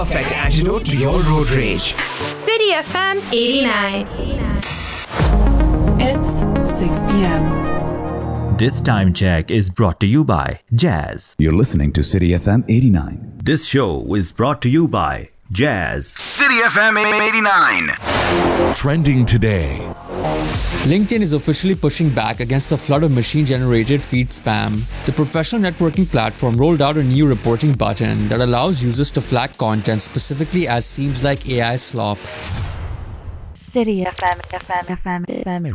perfect antidote to your road rage. City FM 89. It's 6 p.m. This time check is brought to you by Jazz. You're listening to City FM 89. This show is brought to you by Jazz. City FM 89. Trending today. LinkedIn is officially pushing back against the flood of machine-generated feed spam. The professional networking platform rolled out a new reporting button that allows users to flag content specifically as seems like AI slop. City FM.